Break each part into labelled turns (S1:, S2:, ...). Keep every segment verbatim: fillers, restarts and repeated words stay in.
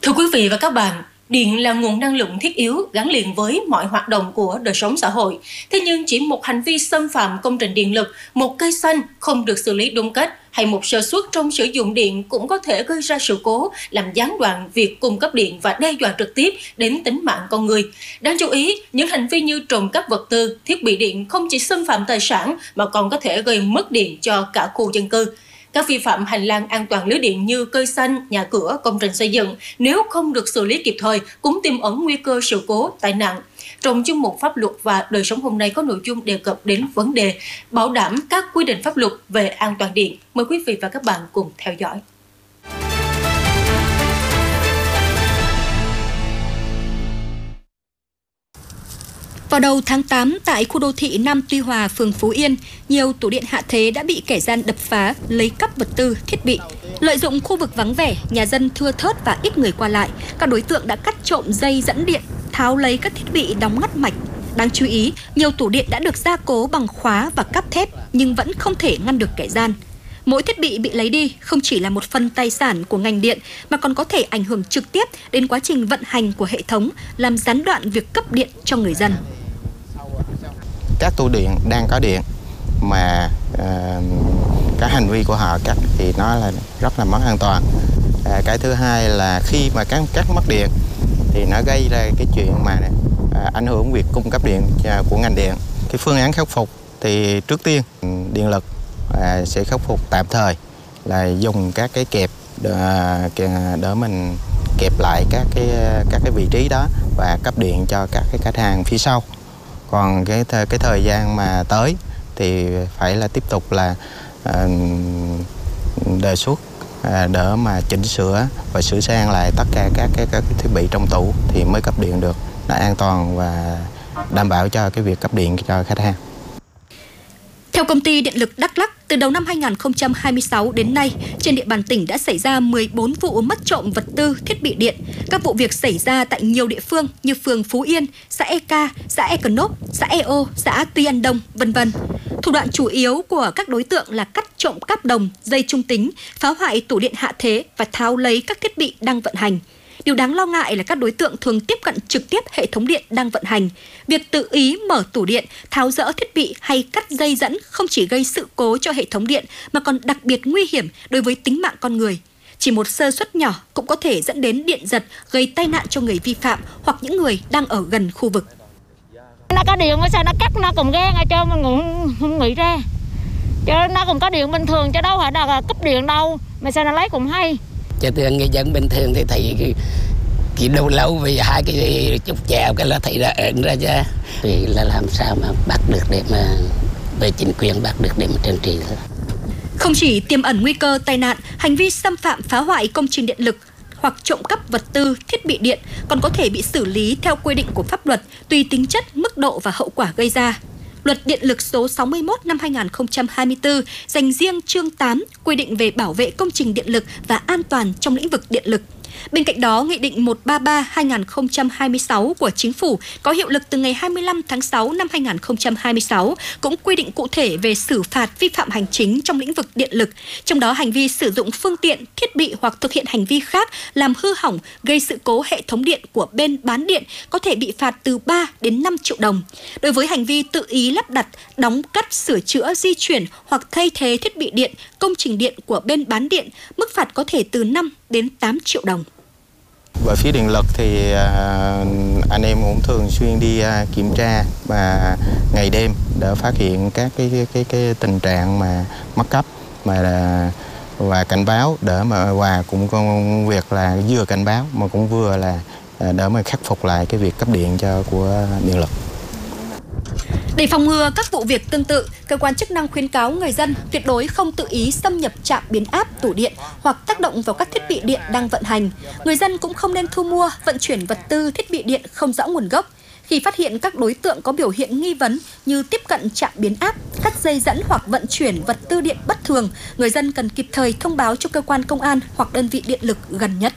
S1: Thưa quý vị và các bạn, điện là nguồn năng lượng thiết yếu gắn liền với mọi hoạt động của đời sống xã hội. Thế nhưng chỉ một hành vi xâm phạm công trình điện lực, một cây xanh không được xử lý đúng cách hay một sơ suất trong sử dụng điện cũng có thể gây ra sự cố, làm gián đoạn việc cung cấp điện và đe dọa trực tiếp đến tính mạng con người. Đáng chú ý, những hành vi như trộm cắp vật tư, thiết bị điện không chỉ xâm phạm tài sản mà còn có thể gây mất điện cho cả khu dân cư. Các vi phạm hành lang an toàn lưới điện như cây xanh, nhà cửa, công trình xây dựng nếu không được xử lý kịp thời cũng tiềm ẩn nguy cơ sự cố, tai nạn. Trong chuyên mục Pháp luật và đời sống hôm nay có nội dung đề cập đến vấn đề bảo đảm các quy định pháp luật về an toàn điện. Mời quý vị và các bạn cùng theo dõi.
S2: Vào đầu tháng tám, tại khu đô thị Nam Tuy Hòa, phường Phú Yên, nhiều tủ điện hạ thế đã bị kẻ gian đập phá, lấy cắp vật tư, thiết bị. Lợi dụng khu vực vắng vẻ, nhà dân thưa thớt và ít người qua lại, các đối tượng đã cắt trộm dây dẫn điện, tháo lấy các thiết bị đóng ngắt mạch. Đáng chú ý, nhiều tủ điện đã được gia cố bằng khóa và cáp thép nhưng vẫn không thể ngăn được kẻ gian. Mỗi thiết bị bị lấy đi không chỉ là một phần tài sản của ngành điện mà còn có thể ảnh hưởng trực tiếp đến quá trình vận hành của hệ thống, làm gián đoạn việc cấp điện cho người dân.
S3: Các tủ điện đang có điện mà uh, các hành vi của họ cắt thì nó là rất là mất an toàn. Uh, cái thứ hai là khi mà các cắt mất điện thì nó gây ra cái chuyện mà uh, ảnh hưởng việc cung cấp điện uh, của ngành điện. Cái phương án khắc phục thì trước tiên điện lực uh, sẽ khắc phục tạm thời là dùng các cái kẹp để, để mình kẹp lại các cái các cái vị trí đó và cấp điện cho các cái khách hàng phía sau. Còn cái th cái thời gian mà tới thì phải là tiếp tục là uh, đề xuất uh, để mà chỉnh sửa và sửa sang lại tất cả các cái, các cái thiết bị trong tủ thì mới cấp điện được, là an toàn và đảm bảo cho cái việc cấp điện cho khách hàng.
S2: Theo công ty Điện lực Đắk Lắk, từ đầu năm hai nghìn không trăm hai mươi sáu đến nay, trên địa bàn tỉnh đã xảy ra mười bốn vụ mất trộm vật tư, thiết bị điện. Các vụ việc xảy ra tại nhiều địa phương như phường Phú Yên, xã E Ca, xã E Cờ Nốp, xã E Ô, xã Tuy An Đông, vân vân. Thủ đoạn chủ yếu của các đối tượng là cắt trộm cáp đồng, dây trung tính, phá hoại tủ điện hạ thế và tháo lấy các thiết bị đang vận hành. Điều đáng lo ngại là các đối tượng thường tiếp cận trực tiếp hệ thống điện đang vận hành. Việc tự ý mở tủ điện, tháo dỡ thiết bị hay cắt dây dẫn không chỉ gây sự cố cho hệ thống điện mà còn đặc biệt nguy hiểm đối với tính mạng con người. Chỉ một sơ suất nhỏ cũng có thể dẫn đến điện giật, gây tai nạn cho người vi phạm hoặc những người đang ở gần khu vực.
S4: Nó có điện sao nó cắt nó cũng ghen cho mình cũng không nghĩ ra. Chứ nó cũng có điện bình thường chứ đâu phải là cấp điện đâu, mà sao nó lấy cũng hay.
S5: Cho thường người dân bình thường thì thấy cái lâu lâu vì hai cái chút chèo cái là thấy ra ẩn ra ra thì là làm sao mà bắt được để mà về chính quyền bắt được để mà trừng trị.
S2: Không chỉ tiềm ẩn nguy cơ tai nạn, hành vi xâm phạm phá hoại công trình điện lực hoặc trộm cắp vật tư, thiết bị điện còn có thể bị xử lý theo quy định của pháp luật tùy tính chất, mức độ và hậu quả gây ra. Luật Điện lực số sáu mươi mốt năm hai nghìn không trăm hai mươi tư dành riêng chương tám quy định về bảo vệ công trình điện lực và an toàn trong lĩnh vực điện lực. Bên cạnh đó, Nghị định một trăm ba mươi ba hai nghìn không trăm hai mươi sáu của Chính phủ có hiệu lực từ ngày hai mươi lăm tháng sáu năm hai nghìn không trăm hai mươi sáu cũng quy định cụ thể về xử phạt vi phạm hành chính trong lĩnh vực điện lực. Trong đó, hành vi sử dụng phương tiện, thiết bị hoặc thực hiện hành vi khác làm hư hỏng, gây sự cố hệ thống điện của bên bán điện có thể bị phạt từ ba đến năm triệu đồng. Đối với hành vi tự ý lắp đặt, đóng cắt, sửa chữa, di chuyển hoặc thay thế thiết bị điện, công trình điện của bên bán điện, mức phạt có thể từ năm đến tám triệu đồng.
S3: Về phía điện lực thì anh em cũng thường xuyên đi kiểm tra và ngày đêm để phát hiện các cái cái cái, cái tình trạng mà mất cắp mà và cảnh báo để mà và cũng công việc là vừa cảnh báo mà cũng vừa là để mà khắc phục lại cái việc cấp điện cho của điện lực.
S2: Để phòng ngừa các vụ việc tương tự, cơ quan chức năng khuyến cáo người dân tuyệt đối không tự ý xâm nhập trạm biến áp, tủ điện hoặc tác động vào các thiết bị điện đang vận hành. Người dân cũng không nên thu mua, vận chuyển vật tư, thiết bị điện không rõ nguồn gốc. Khi phát hiện các đối tượng có biểu hiện nghi vấn như tiếp cận trạm biến áp, cắt dây dẫn hoặc vận chuyển vật tư điện bất thường, người dân cần kịp thời thông báo cho cơ quan công an hoặc đơn vị điện lực gần nhất.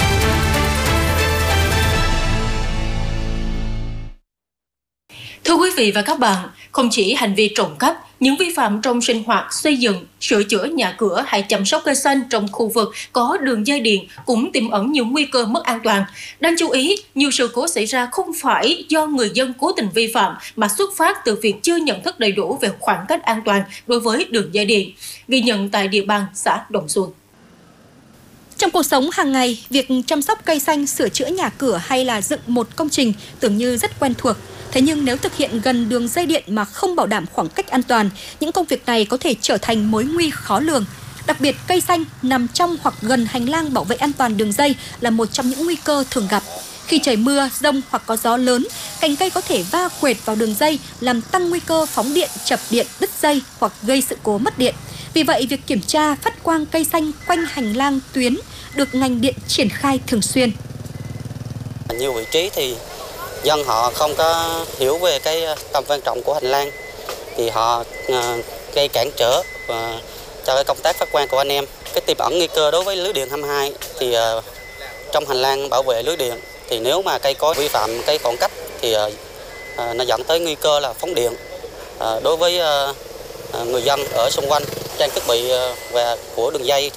S1: Thưa quý Quý vị và các bạn, không chỉ hành vi trộm cắp, những vi phạm trong sinh hoạt, xây dựng, sửa chữa nhà cửa hay chăm sóc cây xanh trong khu vực có đường dây điện cũng tiềm ẩn nhiều nguy cơ mất an toàn. Đáng chú ý, nhiều sự cố xảy ra không phải do người dân cố tình vi phạm mà xuất phát từ việc chưa nhận thức đầy đủ về khoảng cách an toàn đối với đường dây điện, ghi nhận tại địa bàn xã Đồng Xuân.
S2: Trong cuộc sống hàng ngày, việc chăm sóc cây xanh, sửa chữa nhà cửa hay là dựng một công trình tưởng như rất quen thuộc. Thế nhưng nếu thực hiện gần đường dây điện mà không bảo đảm khoảng cách an toàn, những công việc này có thể trở thành mối nguy khó lường. Đặc biệt, cây xanh nằm trong hoặc gần hành lang bảo vệ an toàn đường dây là một trong những nguy cơ thường gặp. Khi trời mưa, dông hoặc có gió lớn, cành cây có thể va quệt vào đường dây, làm tăng nguy cơ phóng điện, chập điện, đứt dây hoặc gây sự cố mất điện. Vì vậy, việc kiểm tra phát quang cây xanh quanh hành lang tuyến được ngành điện triển khai thường xuyên.
S6: Nhiều vị trí thì dân họ không có hiểu về cái tầm quan trọng của hành lang, thì họ gây cản trở cho cái công tác phát quang của anh em. Cái tiềm ẩn nguy cơ đối với lưới điện hai mươi hai thì trong hành lang bảo vệ lưới điện thì nếu mà cây có vi phạm cái khoảng cách thì nó dẫn tới nguy cơ là phóng điện đối với người dân ở xung quanh trang thiết bị và của đường dây.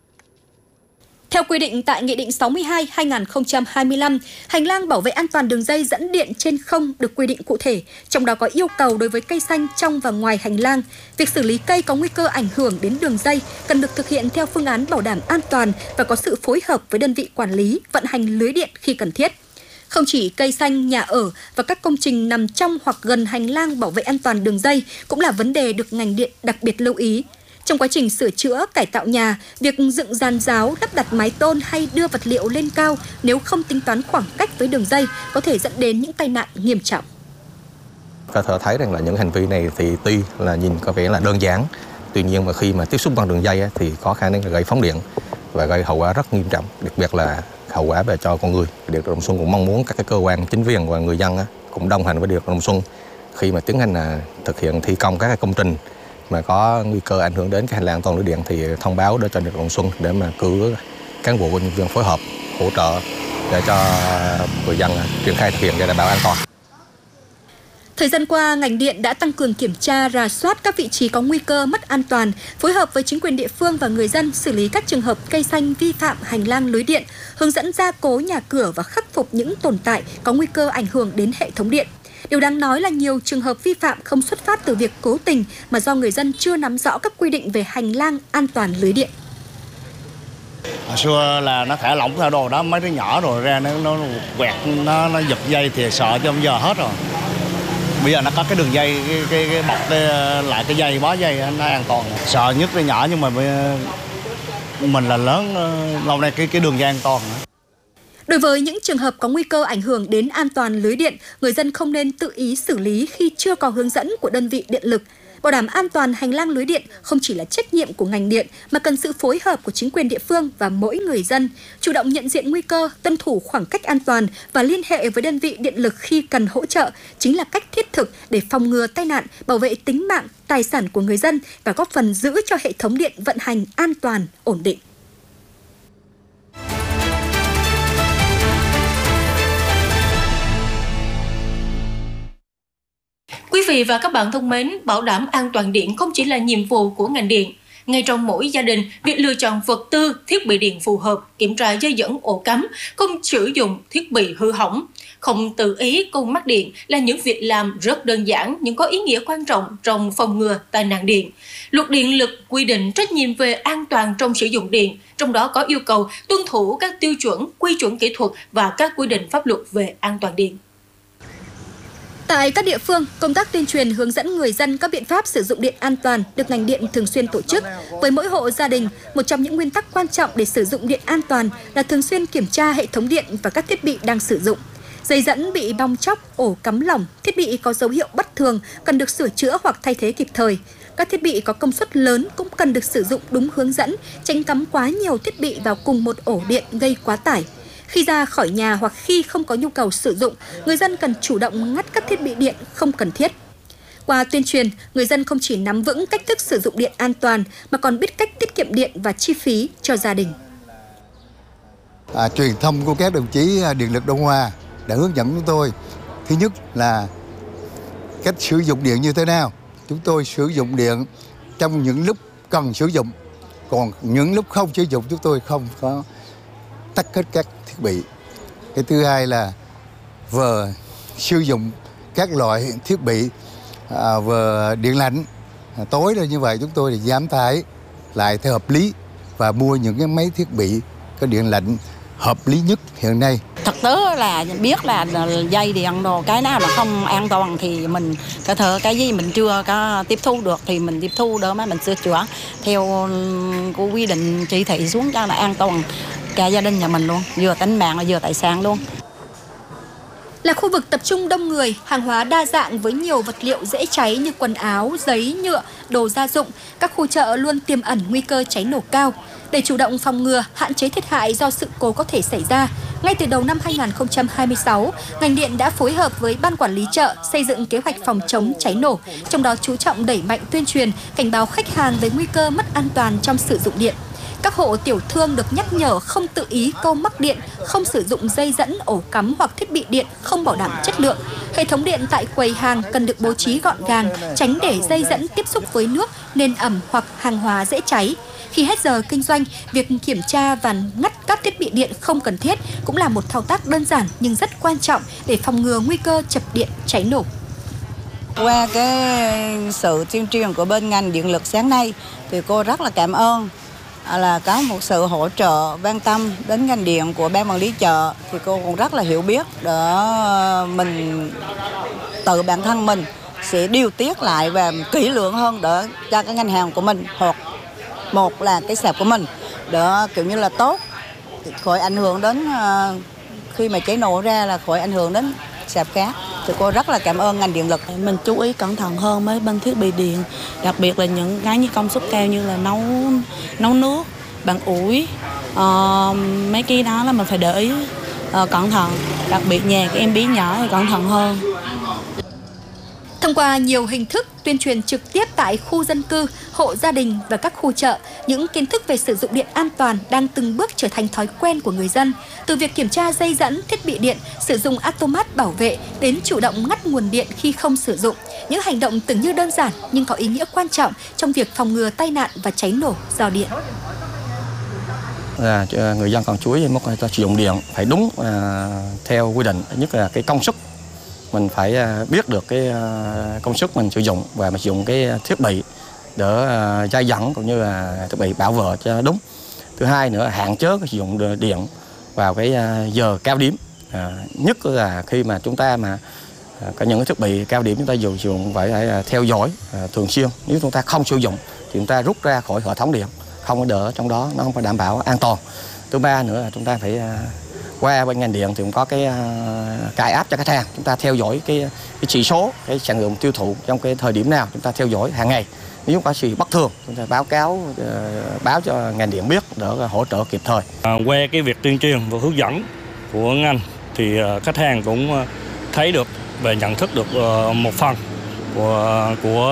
S2: Theo quy định tại Nghị định sáu mươi hai trên hai nghìn không trăm hai mươi lăm, hành lang bảo vệ an toàn đường dây dẫn điện trên không được quy định cụ thể, trong đó có yêu cầu đối với cây xanh trong và ngoài hành lang. Việc xử lý cây có nguy cơ ảnh hưởng đến đường dây cần được thực hiện theo phương án bảo đảm an toàn và có sự phối hợp với đơn vị quản lý, vận hành lưới điện khi cần thiết. Không chỉ cây xanh, nhà ở và các công trình nằm trong hoặc gần hành lang bảo vệ an toàn đường dây cũng là vấn đề được ngành điện đặc biệt lưu ý. Trong quá trình sửa chữa, cải tạo nhà, việc dựng giàn giáo, lắp đặt mái tôn hay đưa vật liệu lên cao nếu không tính toán khoảng cách với đường dây có thể dẫn đến những tai nạn nghiêm trọng.
S3: Có thể thấy rằng là những hành vi này thì tuy là nhìn có vẻ là đơn giản, tuy nhiên mà khi mà tiếp xúc bằng đường dây thì có khả năng là gây phóng điện và gây hậu quả rất nghiêm trọng, đặc biệt là hậu quả về cho con người. Điện lực Đồng Xuân cũng mong muốn các cái cơ quan chính quyền và người dân cũng đồng hành với Điện lực Đồng Xuân khi mà tiến hành là thực hiện thi công các cái công trình mà có nguy cơ ảnh hưởng đến cái hành lang an toàn lưới điện thì thông báo để cho Điện lực Đồng Xuân để mà cử cán bộ nhân viên phối hợp hỗ trợ để cho người dân triển khai thực hiện để đảm bảo an toàn.
S2: Thời gian qua, ngành điện đã tăng cường kiểm tra, rà soát các vị trí có nguy cơ mất an toàn, phối hợp với chính quyền địa phương và người dân xử lý các trường hợp cây xanh vi phạm hành lang lưới điện, hướng dẫn gia cố nhà cửa và khắc phục những tồn tại có nguy cơ ảnh hưởng đến hệ thống điện. Điều đáng nói là nhiều trường hợp vi phạm không xuất phát từ việc cố tình mà do người dân chưa nắm rõ các quy định về hành lang an toàn lưới điện.
S7: Hồi xưa là nó thả lỏng theo đồ đó, mấy đứa nhỏ rồi ra nó nó quẹt, nó nó giật dây thì sợ cho bây giờ hết rồi. Bây giờ nó có cái đường dây, cái, cái, cái bọc cái, lại cái dây, bó dây nó an toàn. Sợ nhất là nhỏ nhưng mà mình là lớn, lâu nay cái, cái đường dây an toàn.
S2: Đối với những trường hợp có nguy cơ ảnh hưởng đến an toàn lưới điện, người dân không nên tự ý xử lý khi chưa có hướng dẫn của đơn vị điện lực. Bảo đảm an toàn hành lang lưới điện không chỉ là trách nhiệm của ngành điện mà cần sự phối hợp của chính quyền địa phương và mỗi người dân, chủ động nhận diện nguy cơ, tuân thủ khoảng cách an toàn và liên hệ với đơn vị điện lực khi cần hỗ trợ chính là cách thiết thực để phòng ngừa tai nạn, bảo vệ tính mạng, tài sản của người dân và góp phần giữ cho hệ thống điện vận hành an toàn, ổn định.
S1: Quý vị và các bạn thân mến, bảo đảm an toàn điện không chỉ là nhiệm vụ của ngành điện. Ngay trong mỗi gia đình, việc lựa chọn vật tư, thiết bị điện phù hợp, kiểm tra dây dẫn ổ cắm, không sử dụng thiết bị hư hỏng, không tự ý câu mắc điện là những việc làm rất đơn giản nhưng có ý nghĩa quan trọng trong phòng ngừa tai nạn điện. Luật điện lực quy định trách nhiệm về an toàn trong sử dụng điện, trong đó có yêu cầu tuân thủ các tiêu chuẩn, quy chuẩn kỹ thuật và các quy định pháp luật về an toàn điện.
S2: Tại các địa phương, công tác tuyên truyền hướng dẫn người dân các biện pháp sử dụng điện an toàn được ngành điện thường xuyên tổ chức. Với mỗi hộ gia đình, một trong những nguyên tắc quan trọng để sử dụng điện an toàn là thường xuyên kiểm tra hệ thống điện và các thiết bị đang sử dụng. Dây dẫn bị bong tróc, ổ cắm lỏng, thiết bị có dấu hiệu bất thường cần được sửa chữa hoặc thay thế kịp thời. Các thiết bị có công suất lớn cũng cần được sử dụng đúng hướng dẫn, tránh cắm quá nhiều thiết bị vào cùng một ổ điện gây quá tải. Khi ra khỏi nhà hoặc khi không có nhu cầu sử dụng, người dân cần chủ động ngắt các thiết bị điện không cần thiết. Qua tuyên truyền, người dân không chỉ nắm vững cách thức sử dụng điện an toàn mà còn biết cách tiết kiệm điện và chi phí cho gia đình.
S8: À, truyền thông của các đồng chí Điện lực Đông Hòa đã hướng dẫn chúng tôi. Thứ nhất là cách sử dụng điện như thế nào. Chúng tôi sử dụng điện trong những lúc cần sử dụng, còn những lúc không sử dụng chúng tôi không có tắt hết các thiết bị. Cái thứ hai là vừa sử dụng các loại thiết bị à, vừa điện lạnh à, tối rồi, như vậy chúng tôi thì giảm tải lại theo hợp lý và mua những cái máy thiết bị có điện lạnh hợp lý nhất hiện nay.
S9: Thực tế là biết là dây điện đồ cái nào là không an toàn thì mình có thể cái gì mình chưa có tiếp thu được thì mình tiếp thu đó mà mình sửa chữa theo của quy định chỉ thị xuống cho là an toàn cả gia đình nhà mình luôn, vừa tính mạng vừa tài sản luôn.
S2: Là khu vực tập trung đông người, hàng hóa đa dạng với nhiều vật liệu dễ cháy như quần áo, giấy, nhựa, đồ gia dụng, các khu chợ luôn tiềm ẩn nguy cơ cháy nổ cao. Để chủ động phòng ngừa, hạn chế thiệt hại do sự cố có thể xảy ra, ngay từ đầu năm hai nghìn không trăm hai mươi sáu, ngành điện đã phối hợp với Ban Quản lý chợ xây dựng kế hoạch phòng chống cháy nổ, trong đó chú trọng đẩy mạnh tuyên truyền, cảnh báo khách hàng về nguy cơ mất an toàn trong sử dụng điện. Các hộ tiểu thương được nhắc nhở không tự ý câu mắc điện, không sử dụng dây dẫn, ổ cắm hoặc thiết bị điện không bảo đảm chất lượng. Hệ thống điện tại quầy hàng cần được bố trí gọn gàng, tránh để dây dẫn tiếp xúc với nước, nền ẩm hoặc hàng hóa dễ cháy. Khi hết giờ kinh doanh, việc kiểm tra và ngắt các thiết bị điện không cần thiết cũng là một thao tác đơn giản nhưng rất quan trọng để phòng ngừa nguy cơ chập điện, cháy nổ.
S9: Qua cái sự tuyên truyền của bên ngành điện lực sáng nay thì cô rất là cảm ơn là có một sự hỗ trợ quan tâm đến ngành điện của Ban Quản lý chợ, thì cô cũng rất là hiểu biết để mình tự bản thân mình sẽ điều tiết lại và kỹ lưỡng hơn để cho cái ngành hàng của mình, hoặc một là cái sạp của mình để kiểu như là tốt, khỏi ảnh hưởng đến khi mà cháy nổ ra là khỏi ảnh hưởng đến sạp khác. Thì cô rất là cảm ơn ngành điện lực.
S10: Mình chú ý cẩn thận hơn với bên thiết bị điện, đặc biệt là những cái như công suất cao như là nấu nấu nước, bàn ủi, uh, mấy cái đó là mình phải để ý uh, cẩn thận, đặc biệt nhà các em bé nhỏ thì cẩn thận hơn.
S2: Thông qua nhiều hình thức tuyên truyền trực tiếp tại khu dân cư, hộ gia đình và các khu chợ, những kiến thức về sử dụng điện an toàn đang từng bước trở thành thói quen của người dân. Từ việc kiểm tra dây dẫn, thiết bị điện, sử dụng automat bảo vệ đến chủ động ngắt nguồn điện khi không sử dụng. Những hành động tưởng như đơn giản nhưng có ý nghĩa quan trọng trong việc phòng ngừa tai nạn và cháy nổ do điện.
S11: À, người dân cần chú ý mức sử dụng điện phải đúng à, theo quy định, nhất là cái công suất. Mình phải biết được cái công suất mình sử dụng và mình sử dụng cái thiết bị để dây dẫn cũng như là thiết bị bảo vệ cho đúng. Thứ hai nữa là hạn chế sử dụng điện vào cái giờ cao điểm, à, nhất là khi mà chúng ta mà có những cái thiết bị cao điểm chúng ta dùng dùng phải, phải theo dõi à, thường xuyên. Nếu chúng ta không sử dụng thì chúng ta rút ra khỏi hệ thống điện, không có đỡ trong đó, nó không có đảm bảo an toàn. Thứ ba nữa là chúng ta phải qua bên ngành điện thì cũng có cái uh, cài app cho khách hàng, chúng ta theo dõi cái cái chỉ số, cái sản lượng tiêu thụ trong cái thời điểm nào, chúng ta theo dõi hàng ngày. Nếu có gì bất thường chúng ta báo cáo uh, báo cho ngành điện biết để hỗ trợ kịp thời.
S12: À, qua cái việc tuyên truyền và hướng dẫn của ngành thì uh, khách hàng cũng uh, thấy được và nhận thức được uh, một phần của của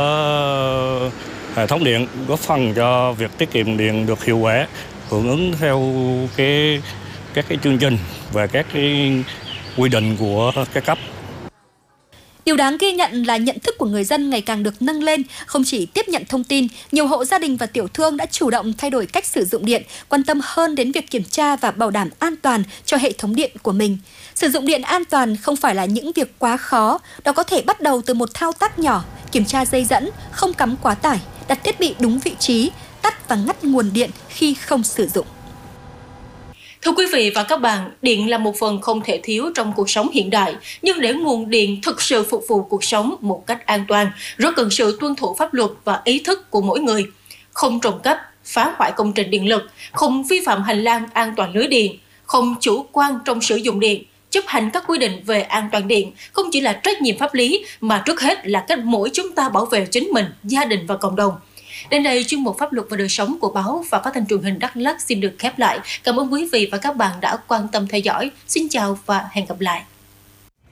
S12: hệ thống điện, góp phần cho việc tiết kiệm điện được hiệu quả, hưởng ứng theo cái các cái chương trình và các cái quy định của các cấp.
S2: Điều đáng ghi nhận là nhận thức của người dân ngày càng được nâng lên, không chỉ tiếp nhận thông tin, nhiều hộ gia đình và tiểu thương đã chủ động thay đổi cách sử dụng điện, quan tâm hơn đến việc kiểm tra và bảo đảm an toàn cho hệ thống điện của mình. Sử dụng điện an toàn không phải là những việc quá khó, đó có thể bắt đầu từ một thao tác nhỏ, kiểm tra dây dẫn, không cắm quá tải, đặt thiết bị đúng vị trí, tắt và ngắt nguồn điện khi không sử dụng.
S1: Thưa quý vị và các bạn, điện là một phần không thể thiếu trong cuộc sống hiện đại, nhưng để nguồn điện thực sự phục vụ cuộc sống một cách an toàn, rất cần sự tuân thủ pháp luật và ý thức của mỗi người. Không trộm cắp, phá hoại công trình điện lực, không vi phạm hành lang an toàn lưới điện, không chủ quan trong sử dụng điện, chấp hành các quy định về an toàn điện không chỉ là trách nhiệm pháp lý mà trước hết là cách mỗi chúng ta bảo vệ chính mình, gia đình và cộng đồng. Đến đây, chuyên mục Pháp luật và đời sống của báo và phát thanh truyền hình Đắk Lắk xin được khép lại. Cảm ơn quý vị và các bạn đã quan tâm theo dõi. Xin chào và hẹn gặp lại.